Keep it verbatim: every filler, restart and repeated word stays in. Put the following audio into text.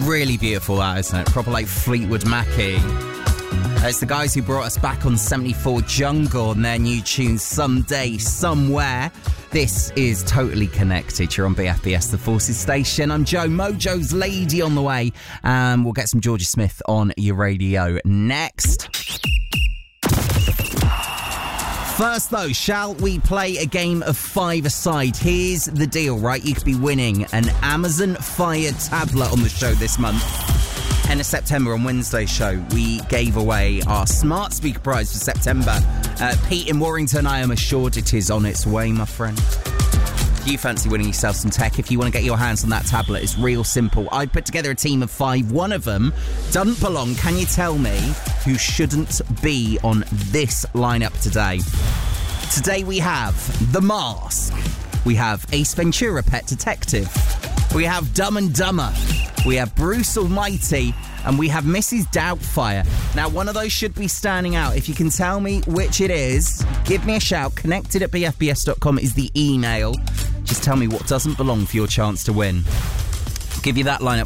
Really beautiful, that, isn't it? Proper like Fleetwood Mackie. It's the guys who brought us back on seventy-four Jungle and their new tune Someday, Somewhere. This is Totally Connected. You're on B F B S, the Forces station. I'm Joe, Mojo's Lady on the way. Um, we'll get some Georgia Smith on your radio next. First, though, shall we play a game of five-a-side? Here's the deal, right? You could be winning an Amazon Fire tablet on the show this month. End of September on Wednesday's show, we gave away our smart speaker prize for September. Uh, Pete in Warrington, I am assured it is on its way, my friend. If you fancy winning yourself some tech, if you want to get your hands on that tablet, it's real simple. I put together a team of five. One of them doesn't belong. Can you tell me who shouldn't be on this lineup today? Today we have The Mask. We have Ace Ventura, Pet Detective. We have Dumb and Dumber. We have Bruce Almighty. And we have Missus Doubtfire. Now, one of those should be standing out. If you can tell me which it is, give me a shout. Connected at b f b s dot com is the email. Just tell me what doesn't belong for your chance to win. I'll give you that lineup